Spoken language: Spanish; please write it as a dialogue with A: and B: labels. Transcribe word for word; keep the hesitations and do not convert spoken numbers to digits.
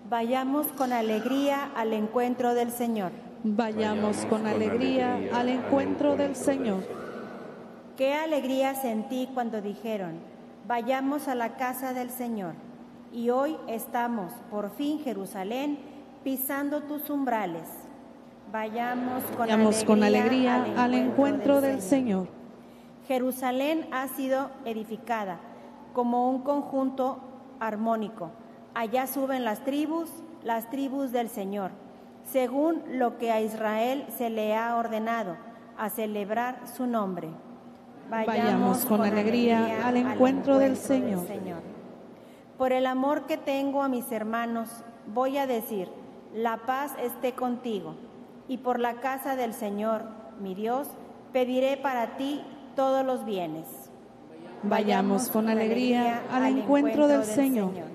A: Vayamos con alegría al encuentro del Señor.
B: Vayamos con alegría al encuentro del Señor.
A: Qué alegría sentí cuando dijeron, vayamos a la casa del Señor. Y hoy estamos, por fin, Jerusalén, pisando tus umbrales. Vayamos con
B: Vayamos
A: alegría,
B: con alegría
A: al,
B: al encuentro del
A: Señor.
B: Señor.
A: Jerusalén ha sido edificada como un conjunto armónico. Allá suben las tribus, las tribus del Señor, según lo que a Israel se le ha ordenado, a celebrar su nombre.
B: Vayamos, Vayamos con, con alegría, alegría al encuentro, al encuentro del, Señor.
A: del Señor. Por el amor que tengo a mis hermanos, voy a decir, la paz esté contigo. Y por la casa del Señor, mi Dios, pediré para ti todos los bienes.
B: Vayamos con alegría al encuentro del Señor.